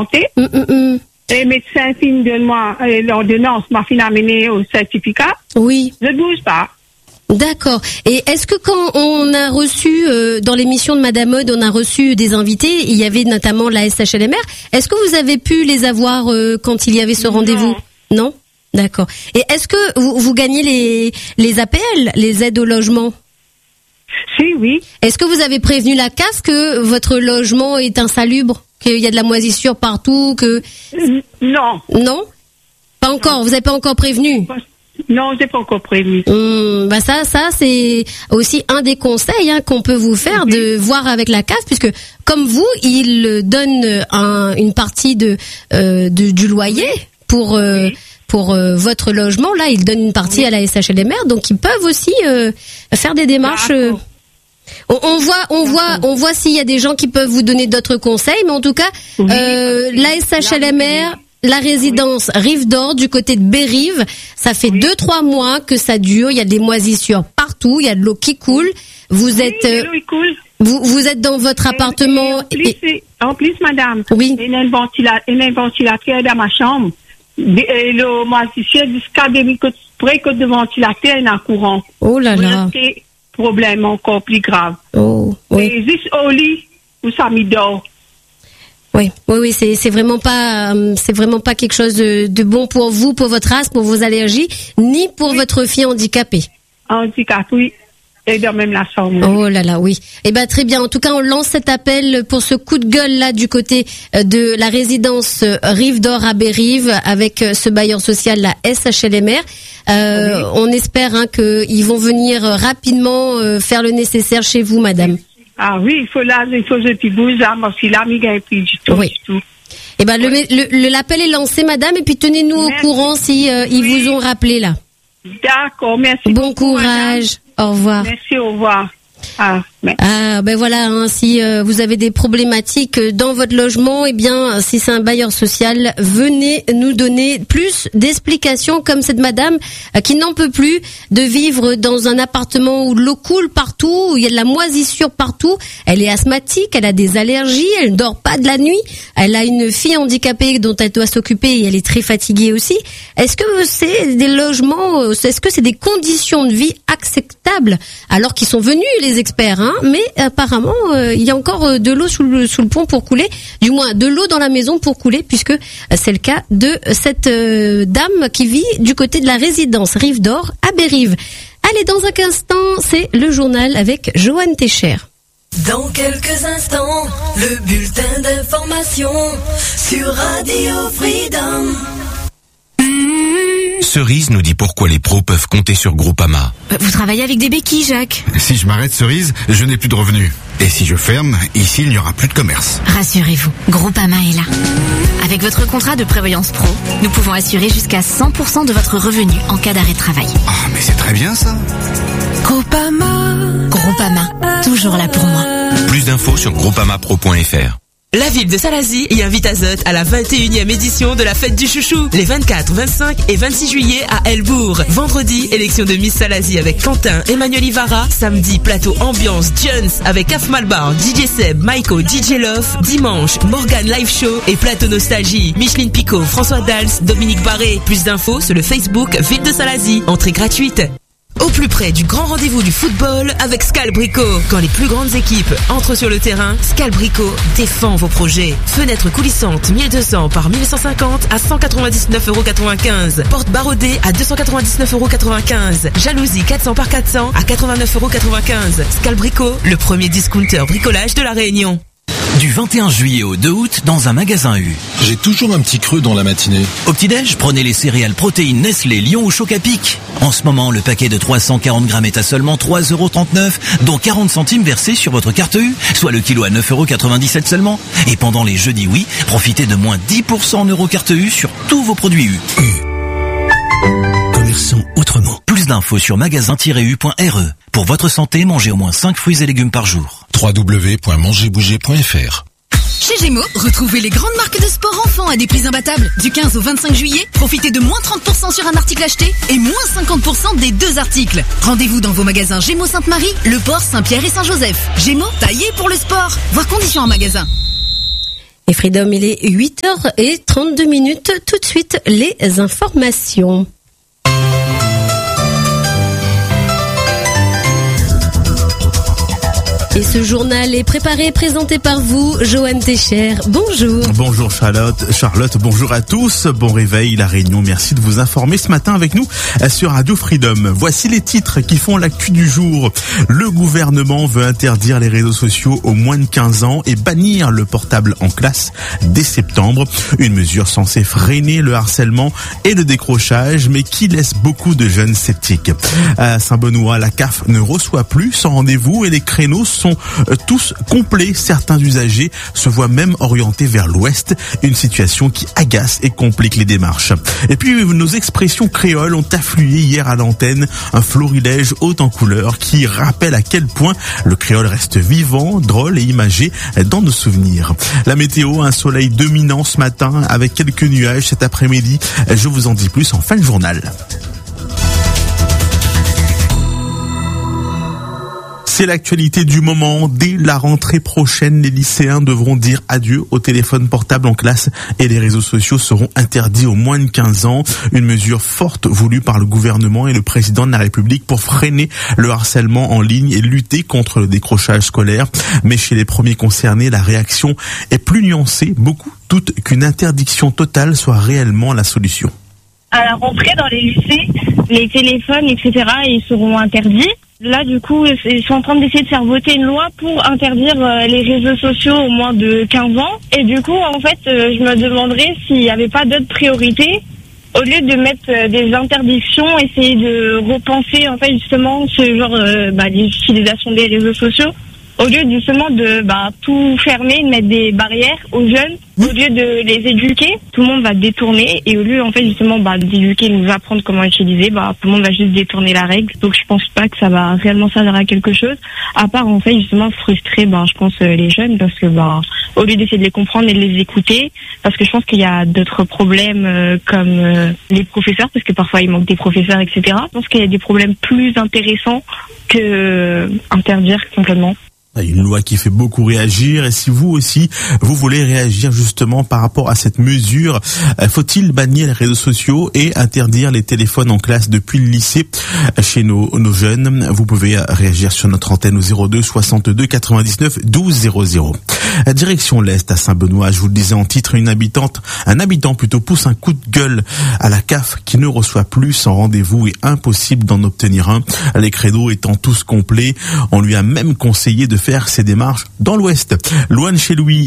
santé. Les médecins de moi l'ordonnance m'a fait amener au certificat. Oui. Je ne bouge pas. D'accord. Et est-ce que quand on a reçu, dans l'émission de Madame Aude, on a reçu des invités, il y avait notamment la SHLMR, est-ce que vous avez pu les avoir quand il y avait ce rendez-vous? Non. D'accord. Et est-ce que vous gagnez les APL, les aides au logement? Si, oui. Est-ce que vous avez prévenu la CAF que votre logement est insalubre, qu'il y a de la moisissure partout, que... Non. Non? Pas encore, vous n'avez pas encore prévenu? Non, j'ai pas encore prévenu. Bah ça c'est aussi un des conseils qu'on peut vous faire, de voir avec la CAF, puisque comme vous, il donne une partie du loyer pour votre logement. Là, il donne une partie à la SHLMR, donc ils peuvent aussi faire des démarches. On voit s'il y a des gens qui peuvent vous donner d'autres conseils, mais en tout cas, la SHLMR. La résidence Rive d'Or du côté de Bérive, ça fait 2-3 mois que ça dure. Il y a des moisissures partout, il y a de l'eau qui coule. Vous êtes dans votre appartement. En plus, madame. Oui. Il y a un ventilateur dans ma chambre. Le moisissure jusqu'à près que de ventilateur est en courant. Oh là là. C'est problème encore plus grave. Oh oui. Et juste au lit où ça m'y dort. Oui, c'est vraiment pas quelque chose de bon pour vous, pour votre asthme, pour vos allergies, ni pour votre fille handicapée. Handicap, oui. Et dans même la chambre. Oh là là, oui. Eh ben très bien. En tout cas, on lance cet appel pour ce coup de gueule là du côté de la résidence Rive d'Or à Bérive avec ce bailleur social, la SHLMR. On espère qu'ils vont venir rapidement faire le nécessaire chez vous, madame. Ah oui, il faut que tu bouges, moi aussi là, mais il n'y a plus du tout. Oui. Eh ben, l'appel est lancé, madame, et puis tenez-nous au courant si ils vous ont rappelé là. D'accord, merci. Bon courage. Madame. Au revoir. Merci, au revoir. Ben voilà, si vous avez des problématiques dans votre logement, eh bien, si c'est un bailleur social, venez nous donner plus d'explications, comme cette madame qui n'en peut plus de vivre dans un appartement où l'eau coule partout, où il y a de la moisissure partout. Elle est asthmatique, elle a des allergies, elle ne dort pas de la nuit, elle a une fille handicapée dont elle doit s'occuper et elle est très fatiguée aussi. Est-ce que c'est des logements, est-ce que c'est des conditions de vie acceptables, alors qu'ils sont venus les experts, mais apparemment il y a encore de l'eau sous le pont pour couler, du moins de l'eau dans la maison pour couler, puisque c'est le cas de cette dame qui vit du côté de la résidence Rive d'Or à Bérive. Allez, dans un instant, c'est le journal avec Joanne Técher. Dans quelques instants, le bulletin d'information sur Radio Freedom. Cerise nous dit pourquoi les pros peuvent compter sur Groupama. Vous travaillez avec des béquilles, Jacques. Si je m'arrête, Cerise, je n'ai plus de revenus. Et si je ferme, ici, il n'y aura plus de commerce. Rassurez-vous, Groupama est là. Avec votre contrat de prévoyance pro, nous pouvons assurer jusqu'à 100% de votre revenu en cas d'arrêt de travail. Ah, mais c'est très bien ça. Groupama, toujours là pour moi. Plus d'infos sur groupamapro.fr. La ville de Salazie y invite Azote à la 21e édition de la fête du chouchou, les 24, 25 et 26 juillet à Elbourg. Vendredi, élection de Miss Salazie avec Quentin, Emmanuel Ivara. Samedi, plateau ambiance Jones avec Af Malbar, DJ Seb, Maiko, DJ Love. Dimanche, Morgan Live Show et plateau nostalgie. Micheline Picot, François Dals, Dominique Barré. Plus d'infos sur le Facebook Ville de Salazie. Entrée gratuite. Au plus près du grand rendez-vous du football avec Scalbrico. Quand les plus grandes équipes entrent sur le terrain, Scalbrico défend vos projets. Fenêtre coulissante 1200 par 1150 à 199,95 €. Porte barodée à 299,95 €. Jalousie 400 par 400 à 89,95 €. Scalbrico, le premier discounter bricolage de la Réunion. Du 21 juillet au 2 août dans un magasin U. J'ai toujours un petit creux dans la matinée. Au petit-déj, prenez les céréales protéines Nestlé Lion ou Choc-à-Pic. En ce moment, le paquet de 340 grammes est à seulement 3,39 €, dont 40 centimes versés sur votre carte U, soit le kilo à 9,97 € seulement. Et pendant les jeudis oui, profitez de moins 10% en euros carte U sur tous vos produits U. Commerçons autrement. Plus d'infos sur magasin-u.re. Pour votre santé, mangez au moins 5 fruits et légumes par jour. www.mangerbouger.fr. Chez Gémeaux, retrouvez les grandes marques de sport enfants à des prix imbattables. Du 15 au 25 juillet, profitez de moins 30% sur un article acheté et moins 50% des 2 articles. Rendez-vous dans vos magasins Gémeaux Sainte-Marie, Le Port, Saint-Pierre et Saint-Joseph. Gémeaux, taillé pour le sport. Voir conditions en magasin. Et Freedom, il est 8h32. Tout de suite, les informations. Et ce journal est préparé et présenté par vous, Johan Técher. Bonjour. Bonjour Charlotte, bonjour à tous. Bon réveil, La Réunion. Merci de vous informer ce matin avec nous sur Radio Freedom. Voici les titres qui font l'actu du jour. Le gouvernement veut interdire les réseaux sociaux aux moins de 15 ans et bannir le portable en classe dès septembre. Une mesure censée freiner le harcèlement et le décrochage, mais qui laisse beaucoup de jeunes sceptiques. À Saint-Benoît, la CAF ne reçoit plus son rendez-vous et les créneaux sont tous complets. Certains usagers se voient même orientés vers l'ouest, une situation qui agace et complique les démarches. Et puis nos expressions créoles ont afflué hier à l'antenne, un florilège haut en couleurs qui rappelle à quel point le créole reste vivant, drôle et imagé dans nos souvenirs. La météo, un soleil dominant ce matin avec quelques nuages cet après-midi. Je vous en dis plus en fin de journal. C'est l'actualité du moment. Dès la rentrée prochaine, les lycéens devront dire adieu au téléphone portable en classe et les réseaux sociaux seront interdits aux moins de 15 ans. Une mesure forte voulue par le gouvernement et le président de la République pour freiner le harcèlement en ligne et lutter contre le décrochage scolaire. Mais chez les premiers concernés, la réaction est plus nuancée. Beaucoup doutent qu'une interdiction totale soit réellement la solution. À la rentrée dans les lycées, les téléphones, etc., ils seront interdits. Là, du coup, ils sont en train d'essayer de faire voter une loi pour interdire les réseaux sociaux aux moins de 15 ans. Et du coup, en fait, je me demanderais s'il n'y avait pas d'autres priorités. Au lieu de mettre des interdictions, essayer de repenser, en fait, justement, ce genre d'utilisation des réseaux sociaux. Au lieu justement de tout fermer, de mettre des barrières aux jeunes, au lieu de les éduquer, tout le monde va détourner. Et au lieu en fait justement d'éduquer, de nous apprendre comment utiliser, tout le monde va juste détourner la règle. Donc je pense pas que ça va réellement servir à quelque chose, à part en fait justement frustrer, je pense les jeunes, parce que au lieu d'essayer de les comprendre et de les écouter, parce que je pense qu'il y a d'autres problèmes comme les professeurs, parce que parfois il manque des professeurs, etc. Je pense qu'il y a des problèmes plus intéressants que interdire complètement. Une loi qui fait beaucoup réagir, et si vous aussi, vous voulez réagir justement par rapport à cette mesure, faut-il bannir les réseaux sociaux et interdire les téléphones en classe depuis le lycée chez nos jeunes? Vous pouvez réagir sur notre antenne au 02 62 99 12 00. Direction l'Est à Saint-Benoît, je vous le disais en titre, un habitant pousse un coup de gueule à la CAF qui ne reçoit plus son rendez-vous et impossible d'en obtenir un. Les créneaux étant tous complets, on lui a même conseillé de faire ses démarches dans l'Ouest, loin de chez lui,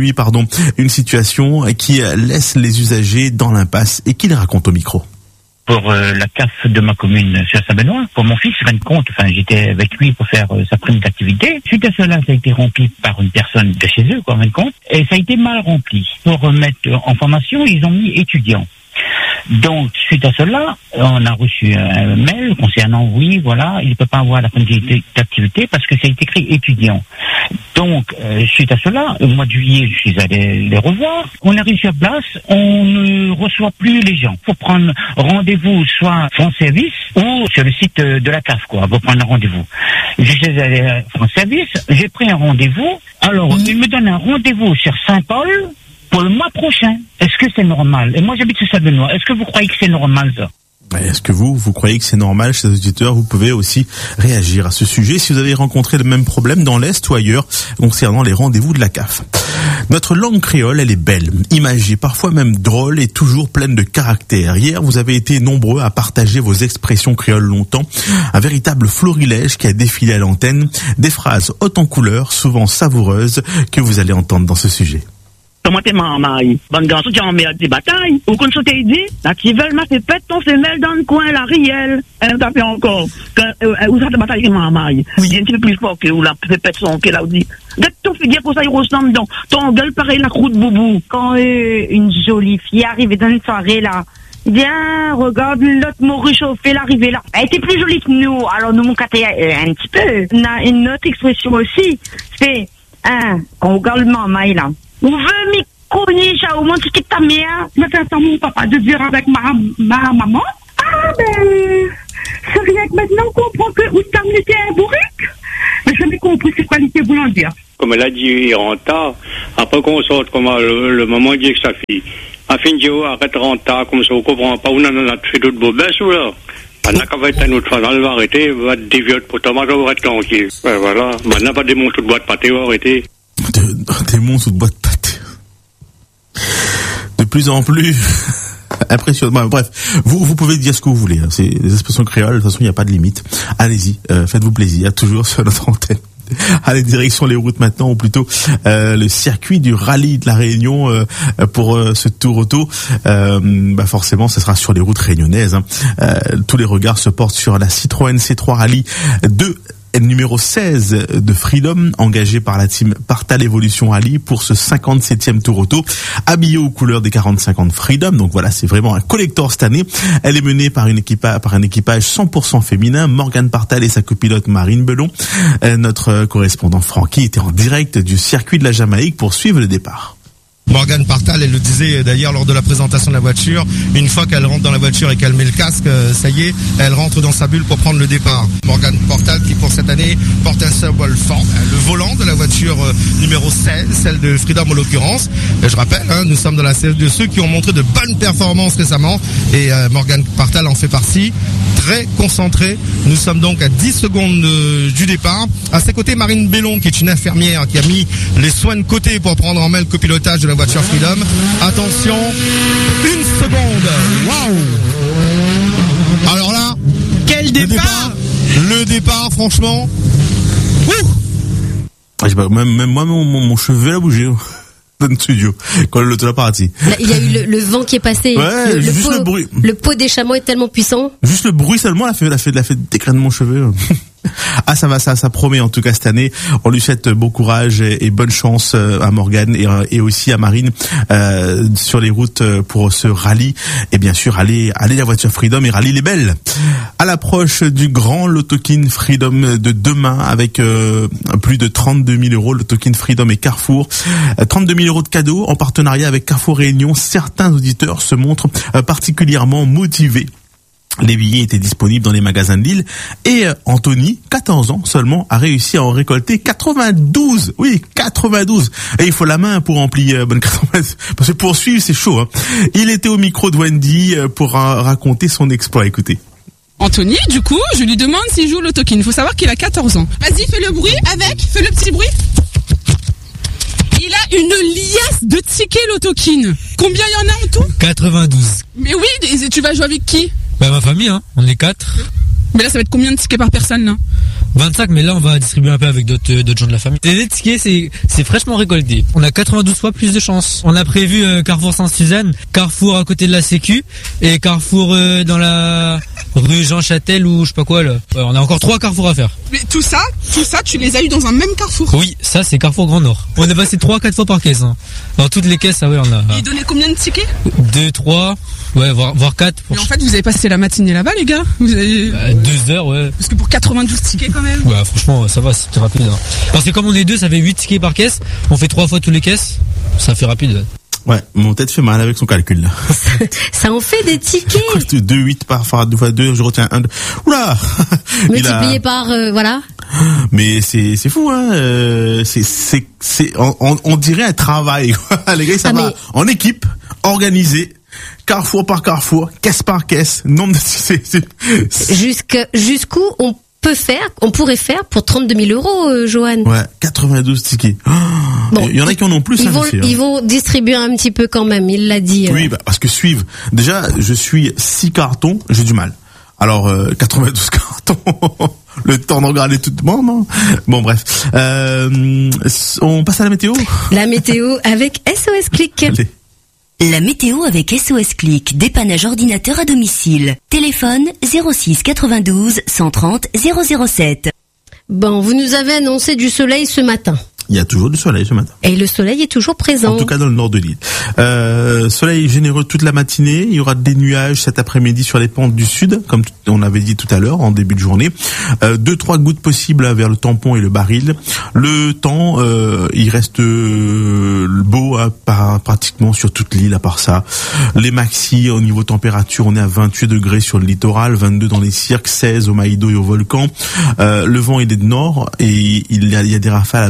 une situation qui laisse les usagers dans l'impasse et qui les raconte au micro. Pour la CAF de ma commune sur Saint-Benoît, pour mon fils, j'étais avec lui pour faire sa prime d'activité. Suite à cela, ça a été rempli par une personne de chez eux, et ça a été mal rempli. Pour remettre en formation, ils ont mis étudiants. Donc, suite à cela, on a reçu un mail concernant, il ne peut pas avoir la prime d'activité parce que ça a été écrit étudiant. Donc, suite à cela, au mois de juillet, je suis allé les revoir. On arrive sur place, on ne reçoit plus les gens. Faut prendre rendez-vous soit France Service ou sur le site de la CAF, Faut prendre un rendez-vous. Je suis allé à France Service, j'ai pris un rendez-vous. Alors, il me donne un rendez-vous sur Saint-Paul pour le mois prochain. Est-ce que c'est normal? Et moi, j'habite sur Saint-Benoît. Est-ce que vous croyez que c'est normal, ça? Est-ce que vous croyez que c'est normal, chers auditeurs? Vous pouvez aussi réagir à ce sujet si vous avez rencontré le même problème dans l'Est ou ailleurs concernant les rendez-vous de la CAF. Notre langue créole, elle est belle, imagée, parfois même drôle et toujours pleine de caractère. Hier, vous avez été nombreux à partager vos expressions créoles longtemps. Un véritable florilège qui a défilé à l'antenne. Des phrases hautes en couleurs, souvent savoureuses, que vous allez entendre dans ce sujet. Comment t'es maman? Bonne garçon, tu en merde des batailles. Ou qu'on s'était dit, là, qui veulent m'a fait pète ton femelle dans le coin, la rielle. Elle t'a fait encore. Où ça te bataille avec maman? Oui. Il y a un petit peu plus fort que où la fait pète son, que là, où dit. Regarde ton figure pour ça, il ressemble dans. Ton gueule pareil, la croûte boubou. Quand une jolie fille arrivait dans une soirée, là. Bien, regarde l'autre mot réchauffé, l'arrivée là. Elle était plus jolie que nous. Alors, nous, mon côté, un petit peu. On a une autre expression aussi. C'est, quand on regarde maman, là. Où veut m'y connaître, au monde qui ta mère? Je fais ça, mon papa, de vivre avec ma maman. Ah, c'est rien que maintenant on comprend que où t'as était un bourrique. Mais je n'ai compris c'est quoi l'idée voulant dire. comme elle a dit, il rentre tard. Après qu'on sorte, comme le moment dit que ça fait. À fin de jour, arrête de rentrer tard, comme ça, on comprend pas, on en a fait d'autres bobesses, ou là. Maintenant, quand va être un autre fois, elle va arrêter, va être déviée pour toi, on va être tranquille. Ouais, voilà. Maintenant, pas des monstres de boîte pâté, on va arrêter. Des monstres de boîte pâté. De plus en plus. Impressionnant. Bref, vous pouvez dire ce que vous voulez. Hein. C'est des expressions créoles. De toute façon, il n'y a pas de limite. Allez-y, faites-vous plaisir. Toujours sur notre antenne. Allez, direction les routes maintenant, ou plutôt le circuit du rallye de la Réunion pour ce Tour Auto. Forcément, ce sera sur les routes réunionnaises. Hein. Tous les regards se portent sur la Citroën C3 Rallye 2. Numéro 16 de Freedom, engagé par la team Partal Evolution Rally pour ce 57e Tour Auto, habillé aux couleurs des 45 ans de Freedom. Donc voilà, c'est vraiment un collector cette année. Elle est menée par un équipage 100% féminin, Morgane Partal et sa copilote Marine Belon. Notre correspondant Francky était en direct du circuit de la Jamaïque pour suivre le départ. Morgane Partal, elle le disait d'ailleurs lors de la présentation de la voiture, une fois qu'elle rentre dans la voiture et qu'elle met le casque, ça y est, elle rentre dans sa bulle pour prendre le départ. Morgane Partal qui pour cette année porte un symbole fort, le volant de la voiture numéro 16, celle de Freedom en l'occurrence. Et je rappelle, hein, nous sommes dans la série de ceux qui ont montré de bonnes performances récemment et Morgane Partal en fait partie, très concentrée. Nous sommes donc à 10 secondes du départ. À ses côtés, Marine Bellon qui est une infirmière qui a mis les soins de côté pour prendre en main le copilotage de la voiture Freedom. Attention, une seconde. Waouh! Alors là, quel départ! Le départ, franchement. Même moi, mon cheveu a bougé. Dans le studio, quand l'auto l'a parti. Il y a eu le vent qui est passé. Ouais, juste le bruit. Le pot des chameaux est tellement puissant. Juste le bruit seulement l'a fait décraner mon cheveu. Ah, ça promet en tout cas cette année. On lui souhaite bon courage et bonne chance à Morgane et aussi à Marine sur les routes pour ce rallye. Et bien sûr, allez la voiture Freedom et rallye les belles. À l'approche du grand Lotokin Freedom de demain avec plus de 32 000 euros, Lotokin Freedom et Carrefour. 32 000 euros de cadeaux en partenariat avec Carrefour Réunion. Certains auditeurs se montrent particulièrement motivés. Les billets étaient disponibles dans les magasins de Lille et Anthony, 14 ans seulement, a réussi à en récolter 92. Oui, 92. Et il faut la main pour remplir bonne 92. Parce que pour suivre, c'est chaud. Hein. Il était au micro de Wendy pour raconter son exploit. Écoutez. Anthony, du coup, je lui demande s'il joue l'autokin. Il faut savoir qu'il a 14 ans. Vas-y, fais le bruit fais le petit bruit. Il a une liasse de tickets l'autokin. Combien il y en a en tout? 92. Mais oui, et tu vas jouer avec qui? Bah ma famille, hein. On est 4. Mais là, ça va être combien de tickets par personne, là? 25, mais là, on va distribuer un peu avec d'autres gens de la famille. Les tickets, c'est fraîchement récolté. On a 92 fois plus de chance. On a prévu Carrefour Sainte-Suzanne, Carrefour à côté de la Sécu, et Carrefour dans la rue Jean Châtel ou je sais pas quoi, là. Ouais, on a encore 3 Carrefours à faire. Mais tout ça, tu les as eu dans un même Carrefour? Oui, ça, c'est Carrefour Grand Nord. On est passé 3-4 fois par caisse, hein. Dans toutes les caisses, on a. Il donnait combien de tickets? 2, 3, ouais, voire 4. Mais en fait, vous avez passé la matinée là-bas, les gars? Vous avez... 2 heures, ouais. Parce que pour 92 tickets quand même. Ouais, franchement, ça va, c'était rapide. Hein. Parce que comme on est 2, ça fait 8 tickets par caisse. On fait 3 fois toutes les caisses. Ça fait rapide. Ouais, mon tête fait mal avec son calcul, là. Ça en fait des tickets. 2, 8 par 2 fois 2, je retiens 1. Oula! Multiplié par, voilà. Mais c'est fou, hein. On dirait un travail, quoi. Les gars, ça va en équipe, organisé. Carrefour par carrefour, caisse par caisse, nombre de... Jusqu'où on pourrait faire pour 32 000 euros, Johan? Ouais, 92 tickets. Bon, il y en a qui en ont plus. Ils vont distribuer un petit peu quand même, il l'a dit. Oui, parce que suivre. Déjà, je suis 6 cartons, j'ai du mal. Alors, 92 cartons... Le temps de regarder tout le monde. Bon, bref. On passe à la météo? La météo avec SOS Click. Allez. La météo avec SOS Click, dépannage ordinateur à domicile. Téléphone 06 92 130 007. Bon, vous nous avez annoncé du soleil ce matin. Il y a toujours du soleil ce matin. Et le soleil est toujours présent. En tout cas dans le nord de l'île. Soleil généreux toute la matinée. Il y aura des nuages cet après-midi sur les pentes du sud, comme on avait dit tout à l'heure en début de journée. 2-3 gouttes possibles vers le tampon et le baril. Le temps, il reste beau pratiquement sur toute l'île à part ça. Les maxi au niveau température, on est à 28 degrés sur le littoral, 22 dans les cirques, 16 au Maïdo et au Volcan. Le vent est de nord et il y a des rafales allant jusqu'à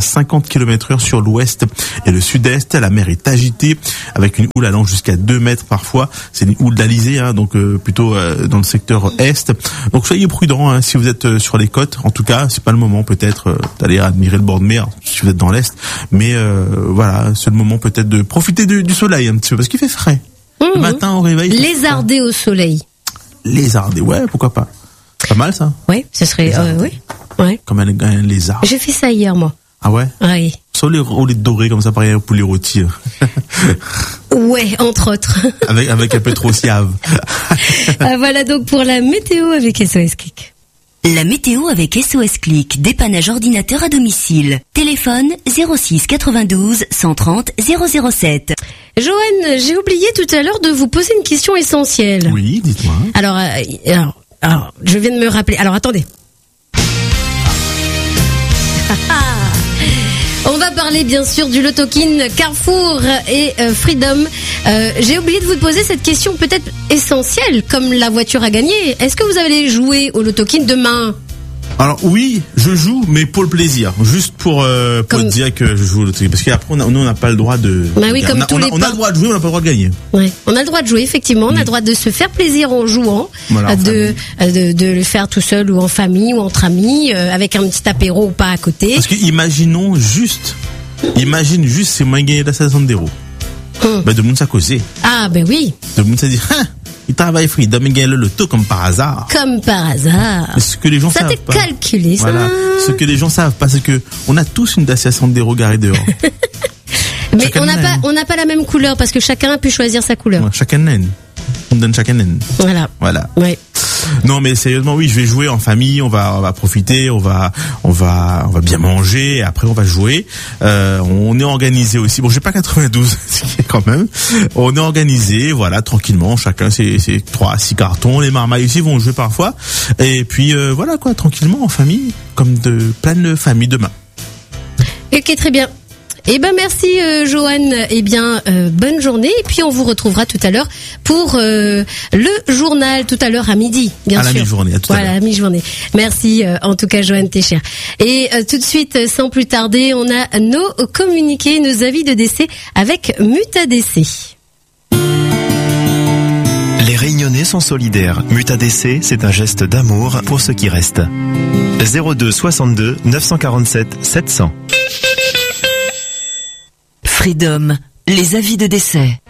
50 km/h sur l'ouest et le sud-est. La mer est agitée avec une houle allant jusqu'à 2 mètres parfois. C'est une houle d'Alizé, donc plutôt dans le secteur est. Donc soyez prudents si vous êtes sur les côtes. En tout cas, c'est pas le moment peut-être d'aller admirer le bord de mer si vous êtes dans l'est. Mais voilà, c'est le moment peut-être de profiter du soleil un petit peu parce qu'il fait frais. Le matin au réveil. Lézarder au soleil. Lézarder, ouais, pourquoi pas. Pas mal ça. Oui, ce serait oui. Ouais. Comme un lézard. J'ai fait ça hier moi. Ah ouais. Oui. Sur les dorés comme ça, pareil pour les rôtis. Ouais, entre autres. avec un peu trop siave. Voilà donc pour la météo avec SOS Click. La météo avec SOS Click, dépannage ordinateur à domicile. Téléphone 06 92 130 007. Joanne, j'ai oublié tout à l'heure de vous poser une question essentielle. Oui, dites-moi. Alors, je viens de me rappeler. Alors, attendez. On va parler bien sûr du Lotokin Carrefour et Freedom. J'ai oublié de vous poser cette question peut-être essentielle, comme la voiture à gagner. Est-ce que vous allez jouer au Lotokin demain ? Alors oui, je joue, mais pour le plaisir, juste pour dire que je joue au Lotokin, parce qu'après on n'a pas le droit de. Bah oui, comme tous les on a le droit de jouer, on n'a pas le droit de gagner. Ouais, on a le droit de jouer effectivement, on a le droit de se faire plaisir en jouant, voilà, de le faire tout seul ou en famille ou entre amis, avec un petit apéro ou pas à côté. Parce que imagine juste, c'est moins gagné d'assassin d'euros. Ben de monde ça causé. Ah ben oui. De monde ça dit. Il travaille Freedom, il gagne le loto comme par hasard. Comme par hasard. Ce que les gens savent pas. Ça t'est calculé, ça. Voilà. Ce que les gens savent pas, c'est que on a tous une Dacia Sandero garée dehors. Mais on n'a pas la même couleur parce que chacun a pu choisir sa couleur. Ouais, chacun naine. On donne chacun naine. Voilà. Ouais. Non mais sérieusement oui, je vais jouer en famille, on va profiter, on va bien manger et après on va jouer. On est organisé aussi. Bon, j'ai pas 92 quand même. On est organisé, voilà, tranquillement, chacun ses 3-6 cartons, les marmailles aussi vont jouer parfois et puis voilà quoi, tranquillement en famille comme de pleine famille demain. OK, très bien. Eh ben merci Joanne. Eh bien bonne journée et puis on vous retrouvera tout à l'heure pour le journal tout à l'heure à midi, bien sûr. À la mi-journée, à tout à l'heure. Voilà, à la mi-journée. Merci en tout cas Joanne, t'es chère. Et tout de suite, sans plus tarder, on a nos communiqués, nos avis de décès avec MutADC. Les Réunionnais sont solidaires. MutADC, c'est un geste d'amour pour ceux qui restent. 02 62 947 700. Freedom, les avis de décès.